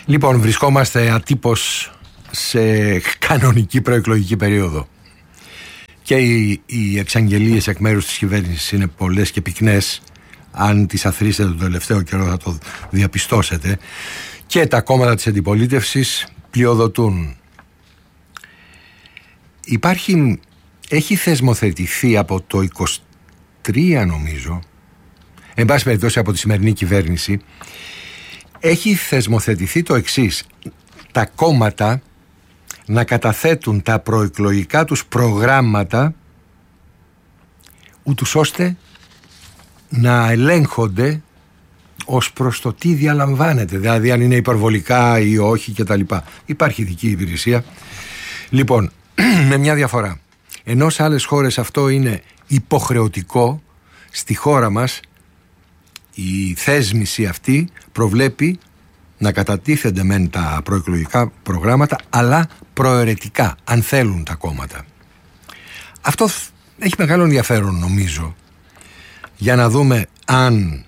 Λοιπόν, βρισκόμαστε ατύπως σε κανονική προεκλογική περίοδο και οι εξαγγελίες εκ μέρους της κυβέρνησης είναι πολλές και πυκνές. Αν τις αθροίσετε τον τελευταίο καιρό θα το διαπιστώσετε, και τα κόμματα της αντιπολίτευσης πλειοδοτούν. Έχει θεσμοθετηθεί από το 23 νομίζω, εν πάση περιπτώσει από τη σημερινή κυβέρνηση, έχει θεσμοθετηθεί το εξής: τα κόμματα να καταθέτουν τα προεκλογικά τους προγράμματα ούτως ώστε να ελέγχονται ως προς το τι διαλαμβάνεται, δηλαδή αν είναι υπερβολικά ή όχι κτλ. Υπάρχει ειδική υπηρεσία. Λοιπόν, με μια διαφορά. Ενώ σε άλλες χώρες αυτό είναι υποχρεωτικό, στη χώρα μας η θέσμηση αυτή προβλέπει να κατατίθενται μεν τα προεκλογικά προγράμματα, αλλά προαιρετικά, αν θέλουν τα κόμματα. Αυτό έχει μεγάλο ενδιαφέρον, νομίζω, για να δούμε αν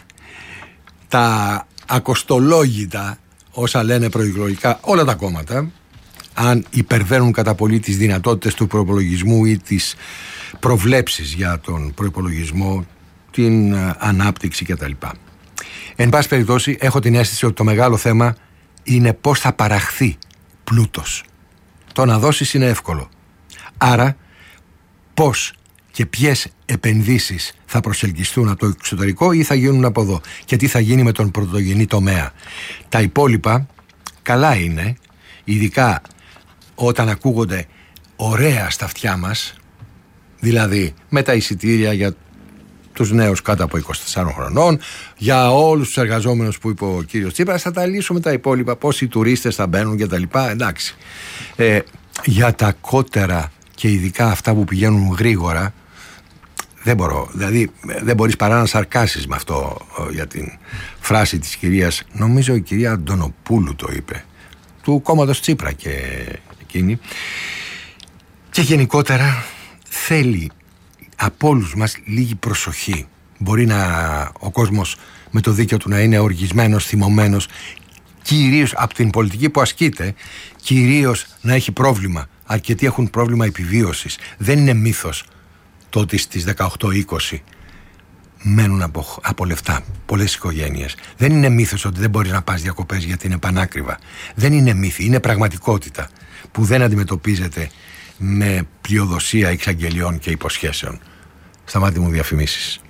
τα ακοστολόγητα όσα λένε προεκλογικά όλα τα κόμματα, αν υπερβαίνουν κατά πολύ τις δυνατότητες του προϋπολογισμού ή τις προβλέψεις για τον προϋπολογισμό, την ανάπτυξη κτλ. Εν πάση περιπτώσει, έχω την αίσθηση ότι το μεγάλο θέμα είναι πώς θα παραχθεί πλούτος. Το να δώσεις είναι εύκολο. Άρα, πώς και ποιες επενδύσεις θα προσελκυστούν από το εξωτερικό ή θα γίνουν από εδώ, και τι θα γίνει με τον πρωτογενή τομέα. Τα υπόλοιπα καλά είναι, ειδικά όταν ακούγονται ωραία στα αυτιά μας, δηλαδή με τα εισιτήρια για τους νέους κάτω από 24 χρονών, για όλους τους εργαζόμενους που είπε ο κύριος Τσίπρας, θα τα λύσουμε τα υπόλοιπα, πόσοι τουρίστες θα μπαίνουν και τα λοιπά, εντάξει. Για τα κότερα και ειδικά αυτά που πηγαίνουν γρήγορα, δεν μπορώ, δηλαδή δεν μπορείς παρά να σαρκάσεις με αυτό, για την φράση της κυρίας, νομίζω η κυρία Αντωνοπούλου το είπε, του κόμματος Τσίπρα και εκείνη, και γενικότερα θέλει από όλους μας λίγη προσοχή. Μπορεί ο κόσμος με το δίκαιο του να είναι οργισμένος, θυμωμένος, κυρίως από την πολιτική που ασκείται, κυρίως να έχει πρόβλημα. Αρκετοί έχουν πρόβλημα επιβίωσης. Δεν είναι μύθος το ότι στις 18-20 μένουν από λεφτά πολλές οικογένειες. Δεν είναι μύθος ότι δεν μπορείς να πας διακοπές γιατί είναι πανάκριβα. Δεν είναι μύθι, είναι πραγματικότητα που δεν αντιμετωπίζεται με πλειοδοσία εξαγγελιών και υποσχέσεων. Σταμάτη μου διαφημίσεις.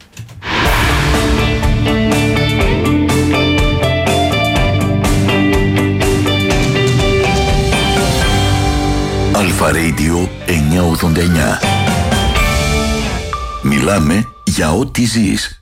Αλφα Radio 989. Μιλάμε για ό,τι ζεις.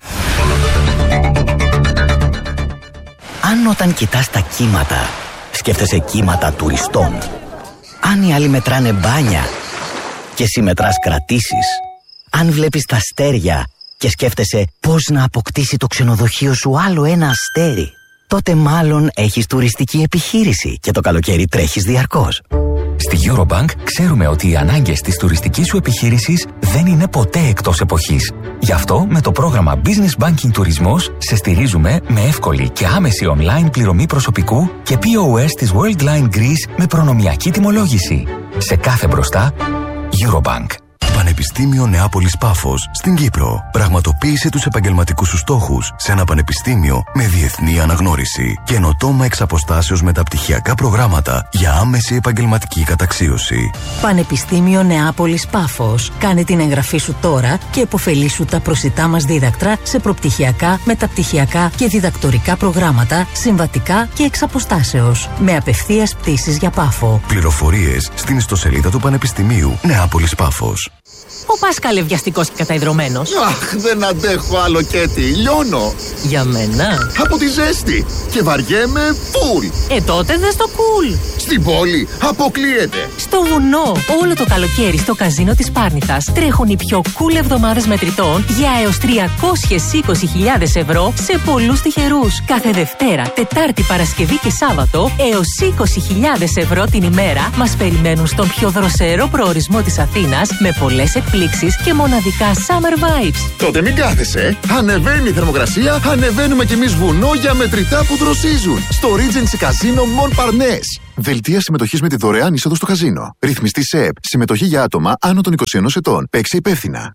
Αν όταν κοιτάς τα κύματα σκέφτεσαι κύματα τουριστών, αν οι άλλοι μετράνε μπάνια και εσύ μετράς κρατήσεις, αν βλέπεις τα αστέρια και σκέφτεσαι πώς να αποκτήσει το ξενοδοχείο σου άλλο ένα αστέρι, τότε μάλλον έχεις τουριστική επιχείρηση και το καλοκαίρι τρέχεις διαρκώς. Στη Eurobank ξέρουμε ότι οι ανάγκες της τουριστικής σου επιχείρησης δεν είναι ποτέ εκτός εποχής. Γι' αυτό με το πρόγραμμα Business Banking Τουρισμός σε στηρίζουμε με εύκολη και άμεση online πληρωμή προσωπικού και POS της Worldline Greece με προνομιακή τιμολόγηση. Σε κάθε μπροστά, Eurobank. Πανεπιστήμιο Νεάπολης Πάφος στην Κύπρο. Πραγματοποίησε τους επαγγελματικούς σου στόχους σε ένα πανεπιστήμιο με διεθνή αναγνώριση. Καινοτόμα εξ αποστάσεως μεταπτυχιακά προγράμματα για άμεση επαγγελματική καταξίωση. Πανεπιστήμιο Νεάπολης Πάφος. Κάνε την εγγραφή σου τώρα και επωφελήσου τα προσιτά μας δίδακτρα σε προπτυχιακά, μεταπτυχιακά και διδακτορικά προγράμματα, συμβατικά και εξ αποστάσεως. Με απευθείας πτήσεις για Πάφο. Πληροφορίες στην ιστοσελίδα του Πανεπιστημίου Νεάπολης Πάφος. Ο Πάσκαλε βιαστικός και καταϊδρωμένος. Αχ, δεν αντέχω άλλο Κέτι, λιώνω. Για μένα. Από τη ζέστη και βαριέμαι φουλ. Τότε δες το κουλ. Στην πόλη αποκλείεται. Στο βουνό, όλο το καλοκαίρι στο καζίνο της Πάρνηθας τρέχουν οι πιο cool εβδομάδες μετρητών για έως 320.000 ευρώ σε πολλούς τυχερούς. Κάθε Δευτέρα, Τετάρτη, Παρασκευή και Σάββατο έως 20.000 ευρώ την ημέρα μας περιμένουν στον πιο δροσερό προορισμό της Αθήνας με πολλές εκπτώσεις εκπλήξεις και μοναδικά summer vibes. Τότε μην κάθεσαι. Ανεβαίνει η θερμοκρασία, ανεβαίνουμε κι εμείς βουνό για μετρητά που δροσίζουν. Στο Regency Casino Montparnasse. Δελτία συμμετοχής με τη δωρεάν είσοδο στο καζίνο. Ρυθμιστή ΣΕΕΠ. Συμμετοχή για άτομα άνω των 21 ετών. Παίξε υπεύθυνα.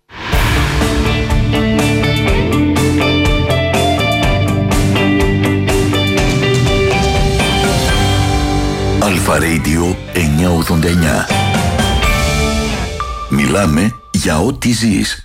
Αλφα Radio 989. Μιλάμε για ό,τι ζεις.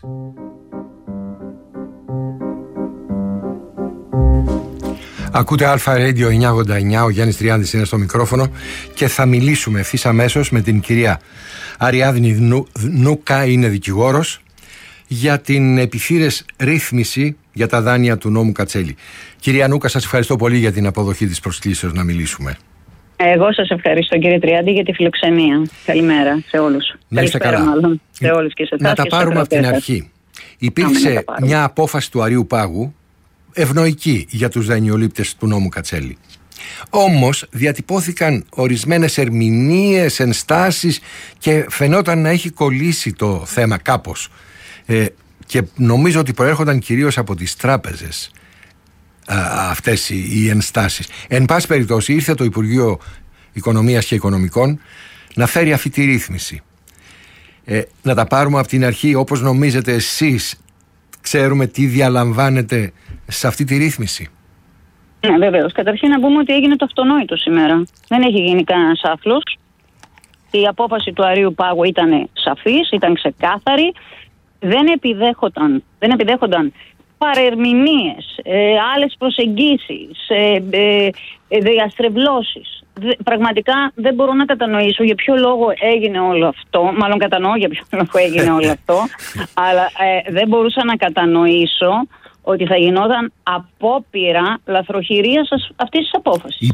Ακούτε Αλφα Radio 989, ο Γιάννης Τριάντης είναι στο μικρόφωνο και θα μιλήσουμε ευθύς αμέσως με την κυρία Αριάδνη Νούκα, είναι δικηγόρος, για την επιθύρες ρύθμιση για τα δάνεια του νόμου Κατσέλη. Κυρία Νούκα, σας ευχαριστώ πολύ για την αποδοχή της προσκλήσεως να μιλήσουμε. Εγώ σας ευχαριστώ, κύριε Τριάντη, για τη φιλοξενία. Καλημέρα σε όλους. Να είστε καλά. Μάλλον, σε όλους και σε εσάς. Να τα πάρουμε από την αρχή. Υπήρξε μια απόφαση του Αρείου Πάγου ευνοϊκή για τους δανειολήπτες του νόμου Κατσέλη. Όμως διατυπώθηκαν ορισμένες ερμηνείες, ενστάσεις και φαινόταν να έχει κολλήσει το θέμα κάπως. Και νομίζω ότι προέρχονταν κυρίως από τις τράπεζες αυτές οι ενστάσεις. Εν πάση περιπτώσει ήρθε το Υπουργείο Οικονομίας και Οικονομικών να φέρει αυτή τη ρύθμιση. Να τα πάρουμε από την αρχή, όπως νομίζετε εσείς ξέρουμε τι διαλαμβάνεται σε αυτή τη ρύθμιση? Ναι, βεβαίως. Καταρχήν να πούμε ότι έγινε το αυτονόητο σήμερα. Δεν έχει γίνει κανένας άθλος. Η απόφαση του Αρείου Πάγου ήταν σαφής, ήταν ξεκάθαρη. Δεν επιδέχονταν παρερμηνείες, άλλες προσεγγίσεις, διαστρεβλώσεις. Πραγματικά δεν μπορώ να κατανοήσω για ποιο λόγο έγινε όλο αυτό. Μάλλον κατανοώ για ποιο λόγο έγινε όλο αυτό. Αλλά δεν μπορούσα να κατανοήσω ότι θα γινόταν απόπειρα λαθροχειρίας αυτής της απόφασης.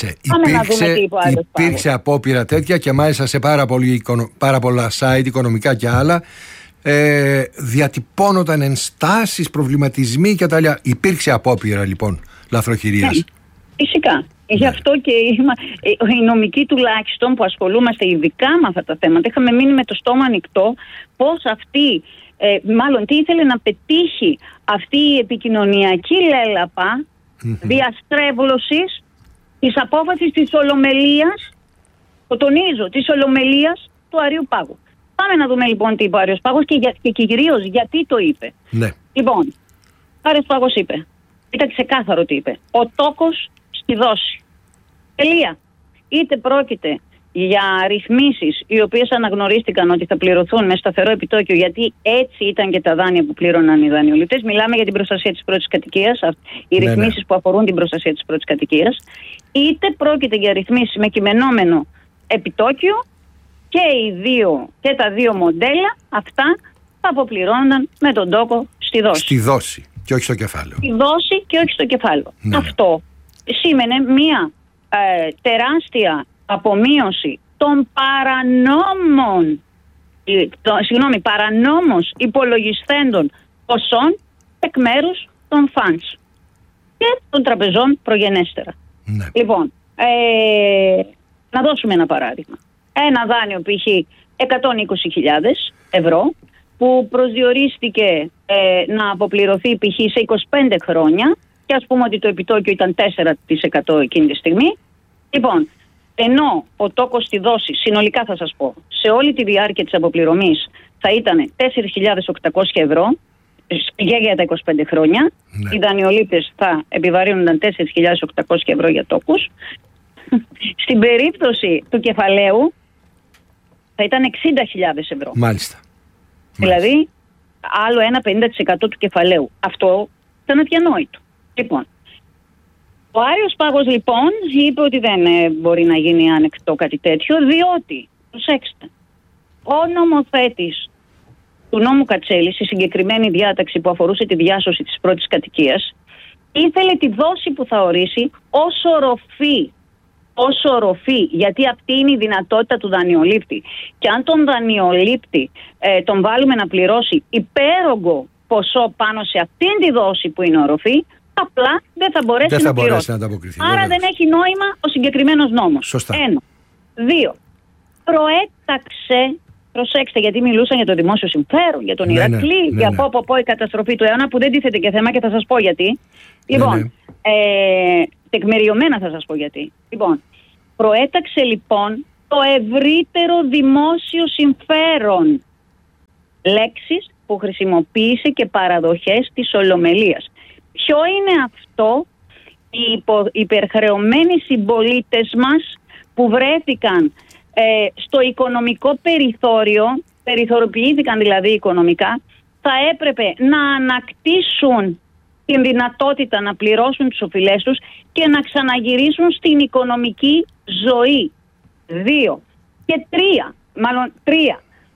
Υπήρξε απόπειρα τέτοια και μάλιστα σε πάρα πολλά site οικονομικά και άλλα. Διατυπώνονταν ενστάσεις, προβληματισμοί και τα άλλα. Υπήρξε απόπειρα λοιπόν λαθροχειρίας. Φυσικά. Γι' αυτό και οι νομικοί τουλάχιστον που ασχολούμαστε ειδικά με αυτά τα θέματα είχαμε μείνει με το στόμα ανοιχτό πώς αυτή, μάλλον τι ήθελε να πετύχει αυτή η επικοινωνιακή λέλαπα διαστρέβλωσης της απόφασης της Ολομελίας, το τονίζω, της Ολομελίας του Αρείου Πάγου. Πάμε να δούμε λοιπόν τι είπε ο Άρειος Πάγος και κυρίως γιατί το είπε. Ναι. Λοιπόν, ο Άρειος Πάγος είπε, ήταν ξεκάθαρο τι είπε, ο τόκος στη δόση. Τελεία. Είτε πρόκειται για ρυθμίσεις οι οποίες αναγνωρίστηκαν ότι θα πληρωθούν με σταθερό επιτόκιο, γιατί έτσι ήταν και τα δάνεια που πλήρωναν οι δανειολήπτες. Μιλάμε για την προστασία της πρώτης κατοικίας, οι ρυθμίσεις που αφορούν την προστασία της πρώτης κατοικίας. Είτε πρόκειται για ρυθμίσεις με κειμενόμενο επιτόκιο και τα δύο μοντέλα αυτά θα αποπληρώνονταν με τον τόκο στη δόση. Στη δόση και όχι στο κεφάλαιο. Στη δόση και όχι στο κεφάλαιο. Ναι. Αυτό σήμαινε μία τεράστια απομείωση των παρανόμως υπολογισθέντων ποσών εκ μέρους των funds και των τραπεζών προγενέστερα. Ναι. Λοιπόν, να δώσουμε ένα παράδειγμα. Ένα δάνειο π.χ. 120.000 ευρώ που προσδιορίστηκε να αποπληρωθεί π.χ. σε 25 χρόνια και ας πούμε ότι το επιτόκιο ήταν 4% εκείνη τη στιγμή. Λοιπόν, ενώ ο τόκος στη δόση, συνολικά θα σας πω, σε όλη τη διάρκεια της αποπληρωμής θα ήταν 4.800 ευρώ για τα 25 χρόνια. Ναι. Οι δανειολήπτες θα επιβαρύνονταν 4.800 ευρώ για τόκους. Στην περίπτωση του κεφαλαίου θα ήταν 60.000 ευρώ. Μάλιστα. Δηλαδή, άλλο ένα 50% του κεφαλαίου. Αυτό ήταν αδιανόητο. Λοιπόν, ο Άρειος Πάγος λοιπόν είπε ότι δεν μπορεί να γίνει ανεκτό κάτι τέτοιο, διότι, προσέξτε, ο νομοθέτης του νόμου Κατσέλη, στη συγκεκριμένη διάταξη που αφορούσε τη διάσωση της πρώτης κατοικίας, ήθελε τη δόση που θα ορίσει ως οροφή, γιατί αυτή είναι η δυνατότητα του δανειολήπτη. Και αν τον δανειολήπτη τον βάλουμε να πληρώσει υπέρογκο ποσό πάνω σε αυτήν τη δόση που είναι οροφή, απλά δεν θα μπορέσει να πληρώσει. Άρα δεν έχει νόημα ο συγκεκριμένος νόμος. Σωστά. 1. 2. Προέταξε προσέξτε, γιατί μιλούσαν για το δημόσιο συμφέρον, για τον Ηρακλή, για η καταστροφή του αιώνα, που δεν τίθεται και θέμα και θα σας πω γιατί. Λοιπόν, τεκμηριωμένα θα σας πω γιατί. Λοιπόν, προέταξε λοιπόν το ευρύτερο δημόσιο συμφέρον. Λέξεις που χρησιμοποίησε και παραδοχές της Ολομελίας. Ποιο είναι αυτό? Οι υπερχρεωμένοι συμπολίτες μας που βρέθηκαν στο οικονομικό περιθώριο, περιθωριοποιήθηκαν δηλαδή οικονομικά, θα έπρεπε να ανακτήσουν την δυνατότητα να πληρώσουν τις οφειλές τους και να ξαναγυρίσουν στην οικονομική ζωή. 2. Και 3.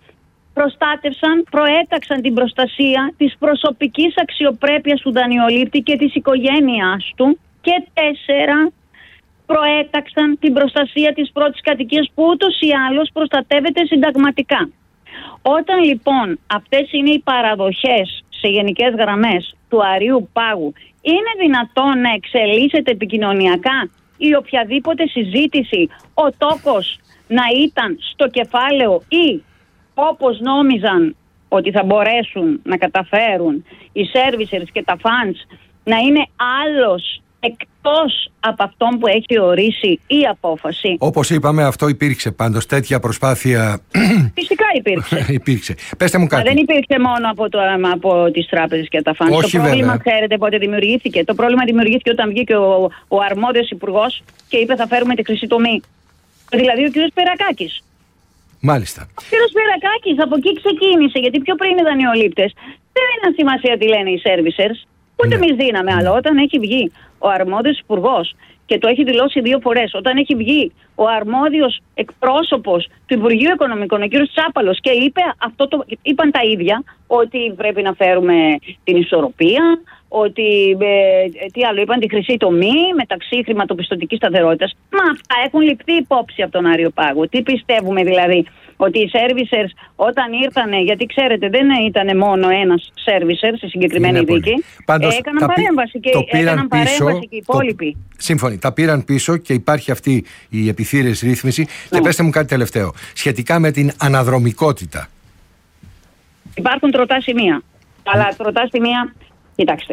Προέταξαν την προστασία της προσωπικής αξιοπρέπειας του δανειολήπτη και της οικογένειάς του. Και 4. Προέταξαν την προστασία της πρώτης κατοικίας που ούτως ή άλλως προστατεύεται συνταγματικά. Όταν λοιπόν αυτές είναι οι παραδοχές σε γενικές γραμμές του Αρείου Πάγου, είναι δυνατόν να εξελίσσεται επικοινωνιακά ή οποιαδήποτε συζήτηση ο τόκος να ήταν στο κεφάλαιο ή όπως νόμιζαν ότι θα μπορέσουν να καταφέρουν οι servicers και τα funds να είναι άλλος εκτός από αυτόν που έχει ορίσει η απόφαση. Όπως είπαμε, αυτό υπήρξε πάντως, τέτοια προσπάθεια. Φυσικά υπήρξε. Πέστε μου κάτι. Μα δεν υπήρξε μόνο από τις τράπεζες και τα funds. Όχι, το πρόβλημα, βέβαια. ξέρετε πότε δημιουργήθηκε? Το πρόβλημα δημιουργήθηκε όταν βγήκε ο αρμόδιος υπουργός και είπε θα φέρουμε τη χρυσή τομή. Δηλαδή ο κ. Σπυρακάκης. Μάλιστα. Ο κ. Σπυρακάκης από εκεί ξεκίνησε, γιατί πιο πριν οι δανειολήπτες δεν είχαν σημασία τι λένε οι servicers. Ούτε εμείς δίναμε, αλλά όταν έχει βγει ο αρμόδιος υπουργός και το έχει δηλώσει 2 φορές, όταν έχει βγει ο αρμόδιος εκπρόσωπος του Υπουργείου Οικονομικών, ο κ. Τσάπαλος, και είπαν τα ίδια, ότι πρέπει να φέρουμε την ισορροπία, ότι τι άλλο είπαν, τη χρυσή τομή μεταξύ χρηματοπιστωτικής σταθερότητας. Μα αυτά έχουν ληφθεί υπόψη από τον Άριο Πάγο. Τι πιστεύουμε δηλαδή? Ότι οι servicers όταν ήρθανε, γιατί ξέρετε δεν ήταν μόνο ένας servicer σε συγκεκριμένη δίκη, έκαναν παρέμβαση και οι υπόλοιποι. Σύμφωνοι, τα πήραν πίσω και υπάρχει αυτή η επιθύρες ρύθμιση. Και πέστε μου κάτι τελευταίο, σχετικά με την αναδρομικότητα. Υπάρχουν τροτά σημεία, αλλά τροτά σημεία, κοιτάξτε,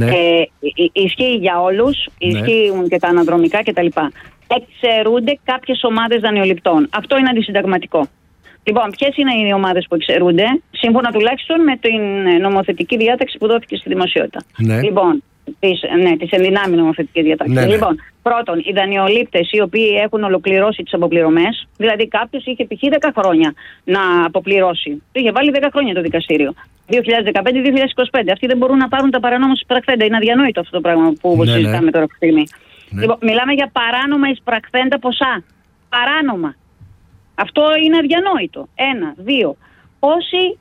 ισχύει για όλους, ισχύουν και τα αναδρομικά κτλ. Εξαιρούνται κάποιες ομάδες δανειοληπτών. Αυτό είναι αντισυνταγματικό. Λοιπόν, ποιες είναι οι ομάδες που εξαιρούνται, σύμφωνα τουλάχιστον με την νομοθετική διάταξη που δόθηκε στη δημοσιότητα? Λοιπόν, τις ενδυνάμει νομοθετικές διατάξεις. Λοιπόν, πρώτον, οι δανειολήπτες οι οποίοι έχουν ολοκληρώσει τις αποπληρωμές, δηλαδή κάποιος είχε π.χ. 10 χρόνια να αποπληρώσει. Το είχε βάλει 10 χρόνια το δικαστήριο. 2015-2025. Αυτοί δεν μπορούν να πάρουν τα παρανόμως εισπραχθέντα. Είναι αδιανόητο αυτό το πράγμα που συζητάμε τώρα αυτή τη στιγμή. Λοιπόν, μιλάμε για παράνομα εισπραχθέντα ποσά. Παράνομα. Αυτό είναι αδιανόητο. 1, 2. Όσοι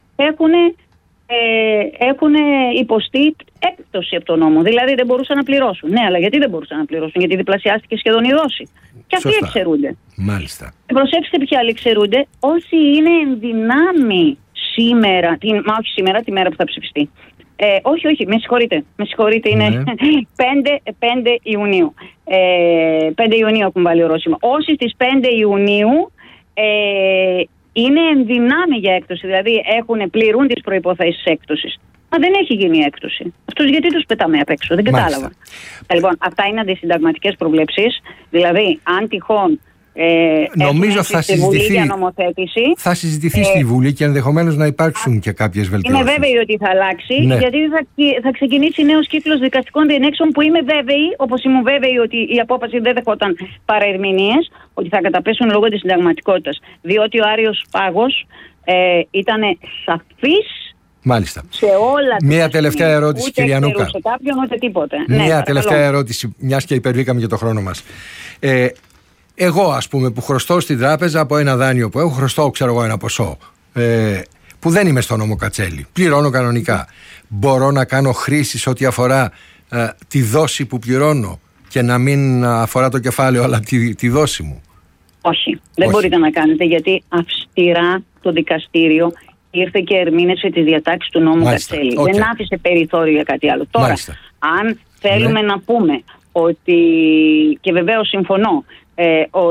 έχουν υποστεί έκπτωση από τον νόμο, δηλαδή δεν μπορούσαν να πληρώσουν. Ναι, αλλά γιατί δεν μπορούσαν να πληρώσουν? Γιατί διπλασιάστηκε σχεδόν η δόση. Και αυτοί εξαιρούνται. Μάλιστα. Προσέξτε ποιοι άλλοι εξαιρούνται. Όσοι είναι εν δυνάμει σήμερα, όχι σήμερα, τη μέρα που θα ψηφιστεί. Όχι, με συγχωρείτε, είναι 5 Ιουνίου. 5 Ιουνίου έχουν βάλει ορόσημο. Όσοι στις 5 Ιουνίου είναι εν δυνάμει για έκπτωση, δηλαδή πληρούν τις προϋποθέσεις έκπτωσης. Μα δεν έχει γίνει έκπτωση. Αυτούς γιατί τους πετάμε απ' έξω? Δεν κατάλαβα. Λοιπόν, αυτά είναι αντισυνταγματικές προβλέψεις. Δηλαδή, αν τυχόν νομίζω θα συζητηθεί στη Βουλή και ενδεχομένως να υπάρξουν και κάποιες βελτιώσεις. Είμαι βέβαιη ότι θα αλλάξει, γιατί θα ξεκινήσει νέος κύκλος δικαστικών διενέξεων που είμαι βέβαιη, όπως ήμουν βέβαιη ότι η απόφαση δεν δεχόταν παραερμηνίες, ότι θα καταπέσουν λόγω της συνταγματικότητας. Διότι ο Άριος Πάγος ήταν σαφής. Μάλιστα. Σε όλα. Μία τελευταία ερώτηση, κυρία Νούκα. Μία τελευταία ερώτηση, μιας και υπερβήκαμε και το χρόνο μας. Εγώ, ας πούμε, που χρωστώ στην τράπεζα από ένα δάνειο που έχω, χρωστώ, ξέρω εγώ, ένα ποσό που δεν είμαι στο νόμο Κατσέλη, πληρώνω κανονικά. Μπορώ να κάνω χρήση σε ό,τι αφορά τη δόση που πληρώνω και να μην αφορά το κεφάλαιο, αλλά τη δόση μου? Όχι, δεν μπορείτε να κάνετε, γιατί αυστηρά το δικαστήριο ήρθε και ερμήνευσε τις διατάξεις του νόμου Κατσέλη. Δεν άφησε περιθώριο για κάτι άλλο. Τώρα, αν θέλουμε να πούμε ότι, και βεβαίως συμφωνώ, ότι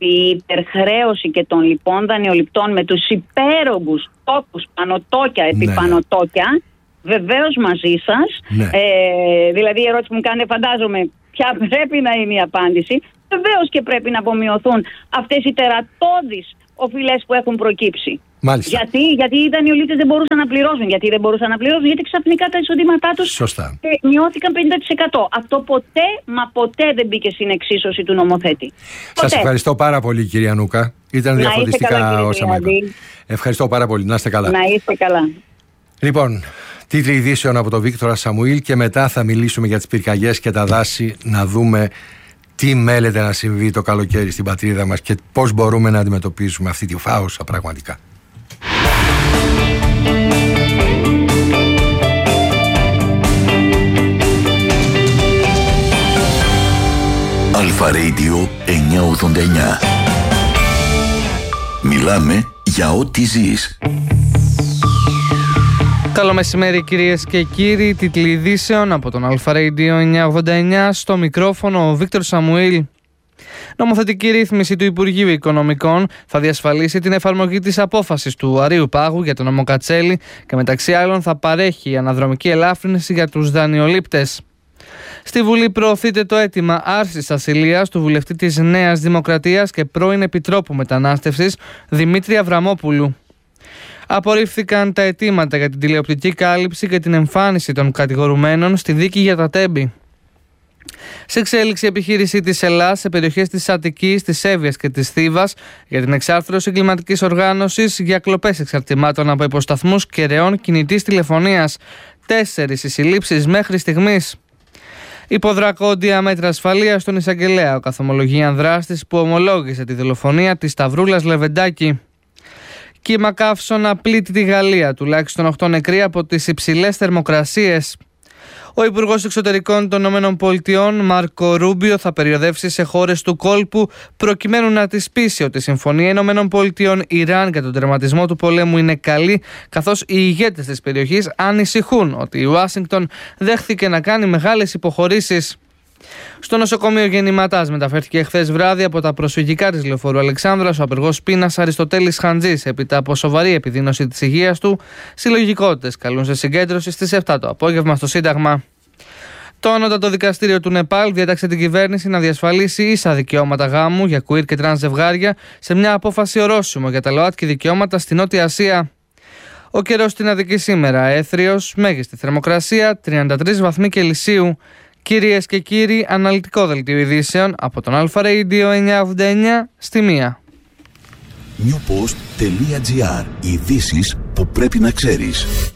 ότι η υπερχρέωση και των λοιπόν δανειοληπτών με τους υπέρογκους τόκους πανωτόκια επί πανωτόκια, βεβαίως μαζί σας. Ναι. Δηλαδή η ερώτηση που μου κάνετε, φαντάζομαι ποια πρέπει να είναι η απάντηση. Βεβαίως και πρέπει να απομειωθούν αυτές οι τερατώδεις οφειλές που έχουν προκύψει. Μάλιστα. Γιατί οι δανειολήπτες δεν μπορούσαν να πληρώσουν. Γιατί ξαφνικά τα εισοδήματά τους μειώθηκαν 50%. Αυτό ποτέ δεν μπήκε στην εξίσωση του νομοθέτη. Σας ευχαριστώ πάρα πολύ, κυρία Νούκα. Ήταν διαφωτιστικά όσα μου είπατε. Ευχαριστώ πάρα πολύ. Να είστε καλά. Να είστε καλά. Λοιπόν, τίτλοι ειδήσεων από τον Βίκτορα Σαμουήλ και μετά θα μιλήσουμε για τις πυρκαγιές και τα δάση, να δούμε τι μέλεται να συμβεί το καλοκαίρι στην πατρίδα μας και πώς μπορούμε να αντιμετωπίσουμε αυτή τη φάουσα πραγματικά. Αλφα Radio 989. Μιλάμε για ό,τι ζεις. Καλό μεσημέρι, κυρίες και κύριοι. Τίτλοι ειδήσεων από τον Αλφα Radio 989. Στο μικρόφωνο ο Βίκτορ Σαμουήλ. Νομοθετική ρύθμιση του Υπουργείου Οικονομικών θα διασφαλίσει την εφαρμογή της απόφασης του Αρείου Πάγου για τον νόμο Κατσέλη και μεταξύ άλλων θα παρέχει αναδρομική ελάφρυνση για τους δανειολήπτες. Στη Βουλή προωθείται το αίτημα άρσης ασυλίας του βουλευτή της Νέας Δημοκρατίας και πρώην Επιτρόπου Μετανάστευσης Δημήτρη Αβραμόπουλου. Απορρίφθηκαν τα αιτήματα για την τηλεοπτική κάλυψη και την εμφάνιση των κατηγορουμένων στη δίκη για τα Τέμπη. Σε εξέλιξη επιχείρηση της Ελλάς σε περιοχές της Αττικής, της Εύβοιας και της Θήβας για την εξάρθρωση εγκληματικής οργάνωσης για κλοπές εξαρτημάτων από υποσταθμούς κεραιών κινητής τηλεφωνίας. 4 οι συλλήψεις μέχρι στιγμής. Υποδρακόντια μέτρα ασφαλείας στον εισαγγελέα, ο καθομολογίαν δράστης που ομολόγησε τη δολοφονία της Σταυρούλας Λεβεντάκη. Κύμα καύσωνα πλήττει τη Γαλλία, τουλάχιστον 8 νεκροί από τις υψηλές θερμοκρασίες. Ο Υπουργός Εξωτερικών των ΗΠΑ, Μάρκο Ρούμπιο, θα περιοδεύσει σε χώρες του κόλπου προκειμένου να τις πείσει ότι η Συμφωνία ΗΠΑ-Ιράν για τον τερματισμό του πολέμου είναι καλή, καθώς οι ηγέτες της περιοχής ανησυχούν ότι η Ουάσιγκτον δέχθηκε να κάνει μεγάλες υποχωρήσεις. Στο νοσοκομείο Γεννηματάς μεταφέρθηκε χθες βράδυ από τα προσφυγικά της Λεωφόρου Αλεξάνδρας ο απεργός πείνας Αριστοτέλης Χαντζής έπειτα από σοβαρή επιδείνωση της υγείας του. Συλλογικότητες καλούν σε συγκέντρωση στις 7 το απόγευμα στο Σύνταγμα. Το Ανώτατο Δικαστήριο του Νεπάλ διέταξε την κυβέρνηση να διασφαλίσει ίσα δικαιώματα γάμου για queer και τρανς ζευγάρια σε μια απόφαση ορόσημο για τα ΛΟΑΤΚΙ δικαιώματα στη Νότια Ασία. Ο καιρός στην Αττική σήμερα έθριος, μέγιστη θερμοκρασία 33 βαθμοί Κελσίου. Κυρίες και κύριοι, αναλυτικό δελτίο ειδήσεων από τον Αλφα Radio 989 στη 1. Newpost.gr. Ειδήσεις που πρέπει να ξέρεις.